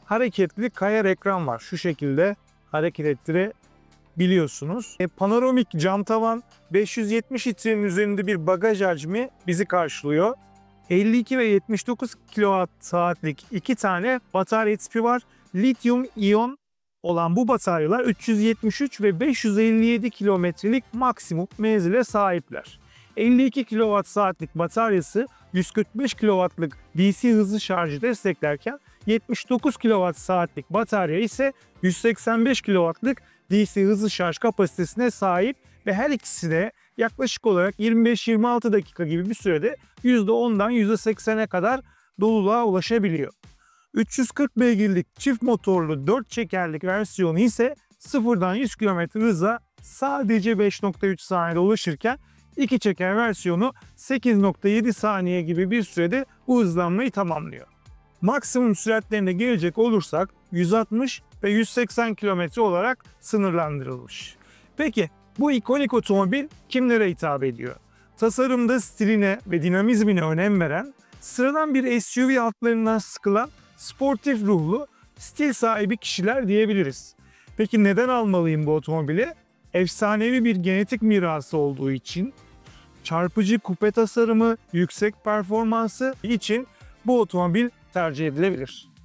hareketli kayar ekran var. Şu şekilde hareket ettirebiliyorsunuz. Panoramik cam tavan, 570 litrenin üzerinde bir bagaj hacmi bizi karşılıyor. 52 ve 79 kWh iki tane batarya tipi var. Lityum iyon olan bu bataryalar 373 ve 557 kilometrelik maksimum menzile sahipler. 52 kWh'lik bataryası 145 kW'lık DC hızlı şarjı desteklerken 79 kWh'lik batarya ise 185 kW'lık DC hızlı şarj kapasitesine sahip ve her ikisi de yaklaşık olarak 25-26 dakika gibi bir sürede %10'dan %80'e kadar doluluğa ulaşabiliyor. 340 beygirlik çift motorlu 4 çekerlik versiyonu ise 0'dan 100 km hıza sadece 5.3 saniyede ulaşırken 2 çeker versiyonu 8.7 saniye gibi bir sürede bu hızlanmayı tamamlıyor. Maksimum süratlerine gelecek olursak 160 ve 180 km olarak sınırlandırılmış. Peki bu ikonik otomobil kimlere hitap ediyor? Tasarımda stiline ve dinamizmine önem veren, sıradan bir SUV altlarından sıkılan sportif ruhlu, stil sahibi kişiler diyebiliriz. Peki neden almalıyım bu otomobili? Efsanevi bir genetik mirası olduğu için, çarpıcı kupe tasarımı, yüksek performansı için bu otomobil tercih edilebilir.